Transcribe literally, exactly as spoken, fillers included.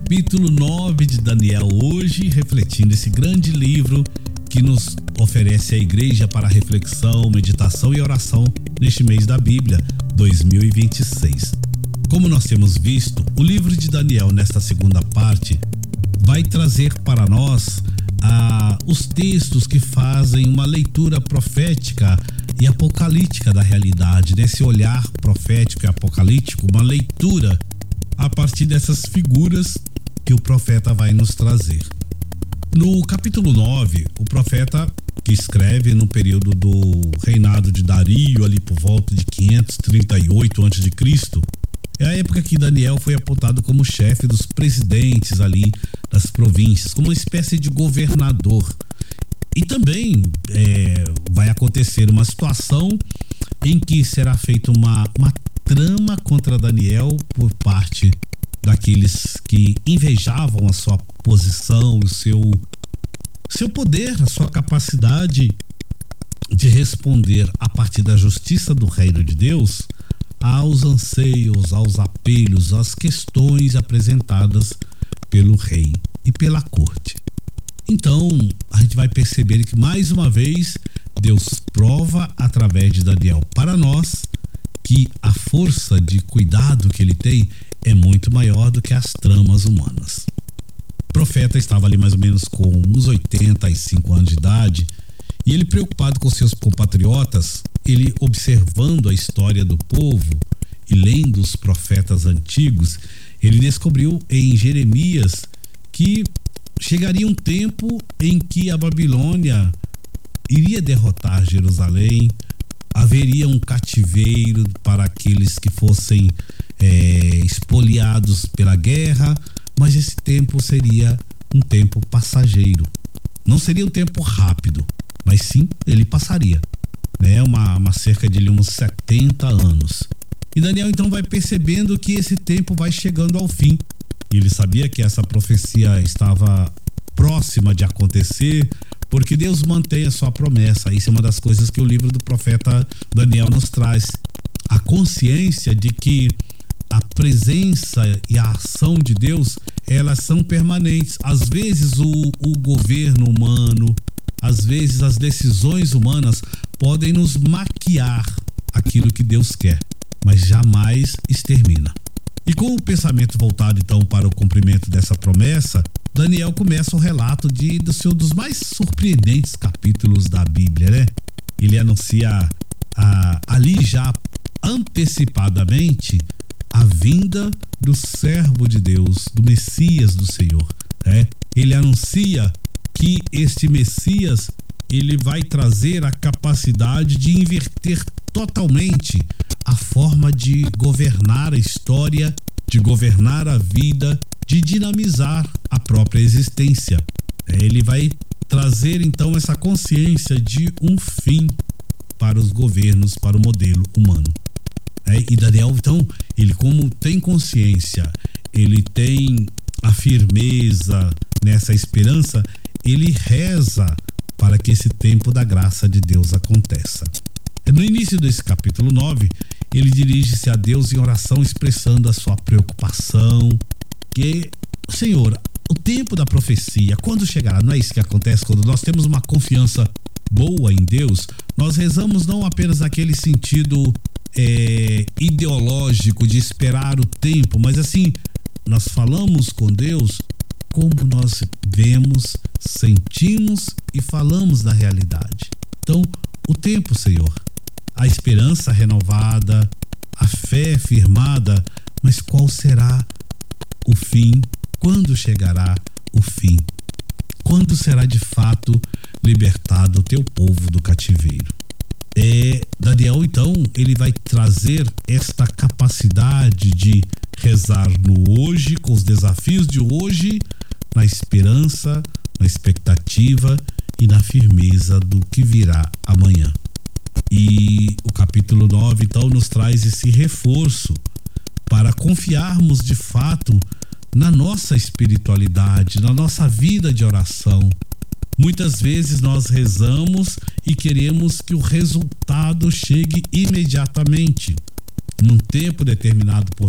capítulo nove de Daniel, hoje refletindo esse grande livro que nos oferece a igreja para reflexão, meditação e oração neste mês da Bíblia dois mil e vinte e seis. Como nós temos visto, o livro de Daniel nesta segunda parte vai trazer para nós ah, os textos que fazem uma leitura profética e apocalíptica da realidade, nesse olhar profético e apocalíptico, uma leitura a partir dessas figuras que o profeta vai nos trazer. No capítulo nove, o profeta, que escreve no período do reinado de Dario, ali por volta de quinhentos e trinta e oito antes de Cristo, é a época que Daniel foi apontado como chefe dos presidentes ali das províncias, como uma espécie de governador. E também é, vai acontecer uma situação em que será feita uma, uma trama contra Daniel por parte daqueles que invejavam a sua posição, o seu, seu poder, a sua capacidade de responder a partir da justiça do reino de Deus aos anseios, aos apelos, às questões apresentadas pelo rei e pela corte. Então, a gente vai perceber que mais uma vez Deus prova através de Daniel para nós que a força de cuidado que ele tem é muito maior do que as tramas humanas. O profeta estava ali mais ou menos com uns oitenta e cinco anos de idade e ele, preocupado com seus compatriotas, ele observando a história do povo e lendo os profetas antigos, ele descobriu em Jeremias que chegaria um tempo em que a Babilônia iria derrotar Jerusalém, haveria um cativeiro para aqueles que fossem é, espoliados pela guerra, mas esse tempo seria um tempo passageiro. Não seria um tempo rápido, mas sim ele passaria, né? Uma, uma cerca de uns setenta anos. E Daniel então vai percebendo que esse tempo vai chegando ao fim. Ele sabia que essa profecia estava próxima de acontecer, porque Deus mantém a sua promessa. Isso é uma das coisas que o livro do profeta Daniel nos traz. A consciência de que a presença e a ação de Deus, elas são permanentes. Às vezes o, o governo humano, às vezes as decisões humanas podem nos maquiar aquilo que Deus quer, mas jamais extermina. E com o pensamento voltado então para o cumprimento dessa promessa, Daniel começa o relato de, do seu, dos mais surpreendentes capítulos da Bíblia, né? Ele anuncia ah, ali já antecipadamente a vinda do servo de Deus, do Messias do Senhor, né? Ele anuncia que este Messias, ele vai trazer a capacidade de inverter totalmente a forma de governar a história, de governar a vida, de dinamizar a própria existência. Ele vai trazer então essa consciência de um fim para os governos, para o modelo humano. E Daniel, então, ele como tem consciência, ele tem a firmeza nessa esperança, ele reza para que esse tempo da graça de Deus aconteça. No início desse capítulo nove, ele dirige-se a Deus em oração, expressando a sua preocupação, que, Senhor, o tempo da profecia, quando chegará? Não é isso que acontece quando nós temos uma confiança boa em Deus? Nós rezamos não apenas naquele sentido é, ideológico de esperar o tempo, mas assim, nós falamos com Deus como nós vemos, sentimos e falamos da realidade. Então, o tempo, Senhor, a esperança renovada, a fé firmada, mas qual será o fim? Quando chegará o fim? Quando será de fato libertado o teu povo do cativeiro? É, Daniel, então, ele vai trazer esta capacidade de rezar no hoje, com os desafios de hoje, na esperança, na expectativa e na firmeza do que virá amanhã. E o capítulo nove, então, nos traz esse reforço para confiarmos de fato na nossa espiritualidade, na nossa vida de oração. Muitas vezes nós rezamos e queremos que o resultado chegue imediatamente, num tempo determinado por